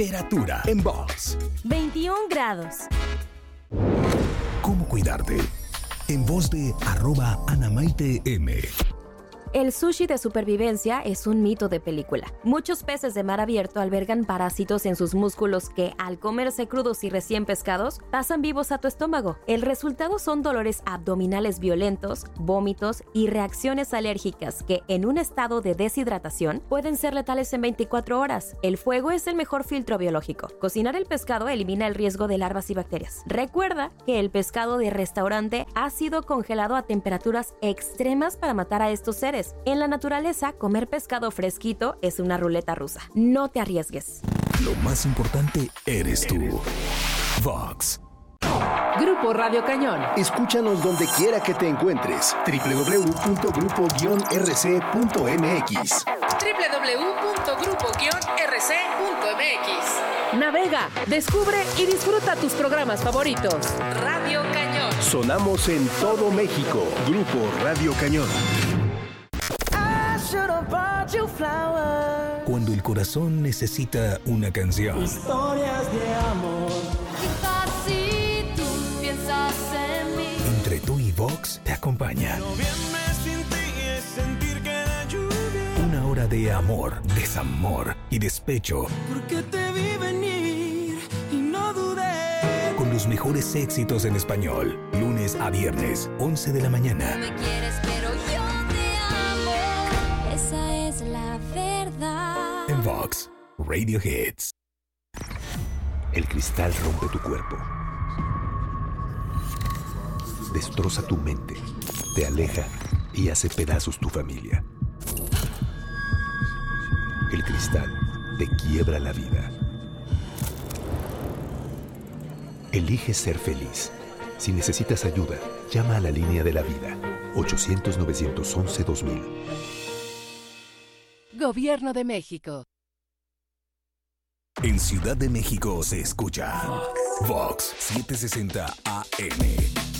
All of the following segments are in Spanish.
Temperatura en Vox. 21 grados. ¿Cómo cuidarte? En voz de @AnaMaiteM. El sushi de supervivencia es un mito de película. Muchos peces de mar abierto albergan parásitos en sus músculos que, al comerse crudos y recién pescados, pasan vivos a tu estómago. El resultado son dolores abdominales violentos, vómitos y reacciones alérgicas que, en un estado de deshidratación, pueden ser letales en 24 horas. El fuego es el mejor filtro biológico. Cocinar el pescado elimina el riesgo de larvas y bacterias. Recuerda que el pescado de restaurante ha sido congelado a temperaturas extremas para matar a estos seres. En la naturaleza, comer pescado fresquito es una ruleta rusa. No te arriesgues. Lo más importante eres tú. Vox. Grupo Radio Cañón. Escúchanos donde quiera que te encuentres. www.grupo-rc.mx. www.grupo-rc.mx. Navega, descubre y disfruta tus programas favoritos. Radio Cañón. Sonamos en todo México. Grupo Radio Cañón. Cuando el corazón necesita una canción. Historias de amor. Quizás si tú piensas en mí. Entre tú y Vox te acompaña. Una hora de amor, desamor y despecho. Porque te vi venir y no dudé. Con los mejores éxitos en español. Lunes a viernes, 11 de la mañana. Me quieres, pero yo te amo. Esa es la verdad. En Vox, Radio Hits. El cristal rompe tu cuerpo. Destroza tu mente. Te aleja y hace pedazos tu familia. El cristal te quiebra la vida. Elige ser feliz. Si necesitas ayuda, llama a la línea de la vida. 800-911-2000. Gobierno de México. En Ciudad de México se escucha Vox 760 AM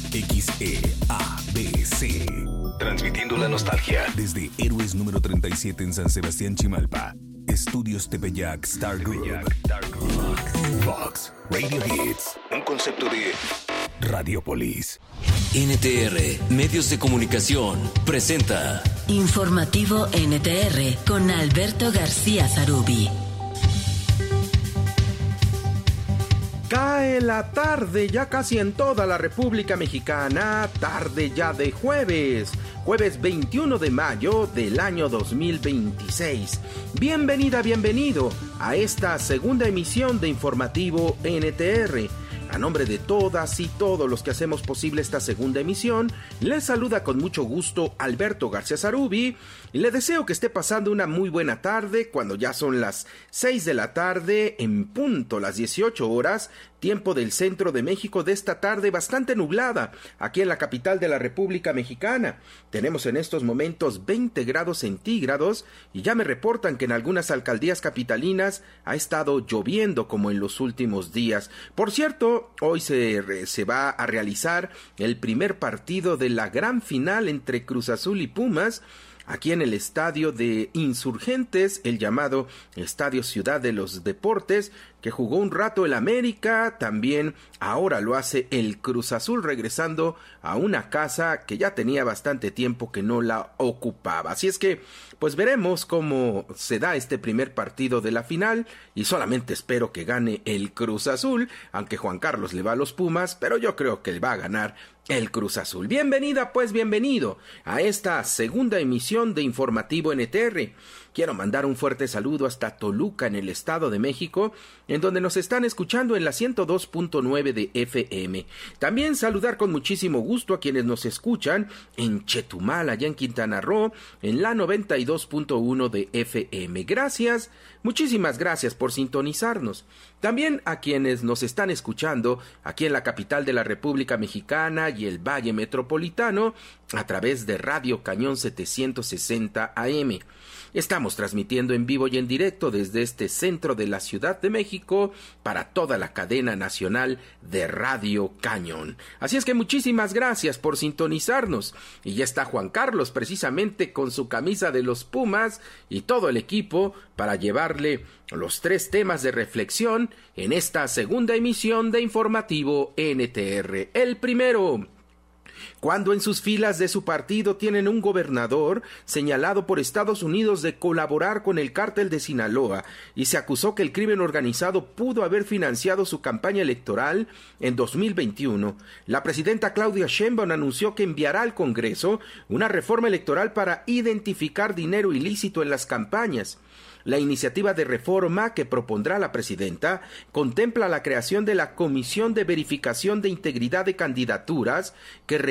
XEABC. Transmitiendo la nostalgia desde Héroes número 37 en San Sebastián, Chimalpa. Estudios Tepeyac Star Group. Vox Radio Hits. Un concepto de Radiopolis. NTR Medios de Comunicación presenta Informativo NTR con Alberto García Zarubi. Cae la tarde ya casi en toda la República Mexicana, tarde ya de jueves 21 de mayo del año 2026. Bienvenida, bienvenido a esta segunda emisión de Informativo NTR. A nombre de todas y todos los que hacemos posible esta segunda emisión, les saluda con mucho gusto Alberto García Zarubi y le deseo que esté pasando una muy buena tarde cuando ya son las 6 de la tarde en punto, las 18 horas, tiempo del centro de México, de esta tarde bastante nublada aquí en la capital de la República Mexicana. Tenemos en estos momentos 20 grados centígrados y ya me reportan que en algunas alcaldías capitalinas ha estado lloviendo como en los últimos días. Por cierto, hoy se va a realizar el primer partido de la gran final entre Cruz Azul y Pumas, aquí en el estadio de Insurgentes, el llamado Estadio Ciudad de los Deportes, que jugó un rato el América, también ahora lo hace el Cruz Azul, regresando a una casa que ya tenía bastante tiempo que no la ocupaba. Así es que, pues veremos cómo se da este primer partido de la final, y solamente espero que gane el Cruz Azul, aunque Juan Carlos le va a los Pumas, pero yo creo que va a ganar el Cruz Azul. Bienvenida, pues bienvenido a esta segunda emisión de Informativo NTR. Quiero mandar un fuerte saludo hasta Toluca, en el Estado de México, en donde nos están escuchando en la 102.9 de FM. También saludar con muchísimo gusto a quienes nos escuchan en Chetumal, allá en Quintana Roo, en la 92.1 de FM. Gracias, muchísimas gracias por sintonizarnos. También a quienes nos están escuchando aquí en la capital de la República Mexicana y el Valle Metropolitano, a través de Radio Cañón 750 1460 AM. Estamos transmitiendo en vivo y en directo desde este centro de la Ciudad de México para toda la cadena nacional de Radio Cañón. Así es que muchísimas gracias por sintonizarnos. Y ya está Juan Carlos precisamente con su camisa de los Pumas y todo el equipo para llevarle los 3 temas de reflexión en esta segunda emisión de Informativo NTR. El primero: cuando en sus filas de su partido tienen un gobernador señalado por Estados Unidos de colaborar con el cártel de Sinaloa y se acusó que el crimen organizado pudo haber financiado su campaña electoral en 2021, la presidenta Claudia Sheinbaum anunció que enviará al Congreso una reforma electoral para identificar dinero ilícito en las campañas. La iniciativa de reforma que propondrá la presidenta contempla la creación de la Comisión de Verificación de Integridad de Candidaturas, que